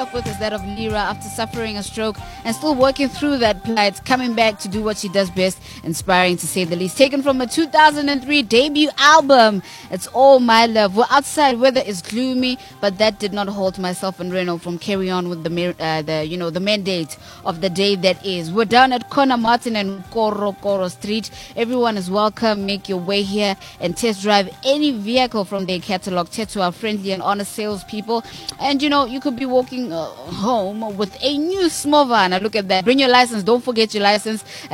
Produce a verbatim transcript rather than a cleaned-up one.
up with is that of Lira after suffering a stroke and still working through that plight, coming back to do what she does best, inspiring to say the least. Taken from a two thousand three debut album, It's All My Love. Well, outside weather is gloomy, but that did not halt myself and Reno from carry on with the uh, the you know the mandate of the day that is. We're down at Corner Martin and Koro Koro Street. Everyone is welcome. Make your way here and test drive any vehicle from their catalog. Chat to our friendly and honest salespeople, and you know you could be walking uh, home with a new Smovana. Look at that. Bring your license. Don't forget your license.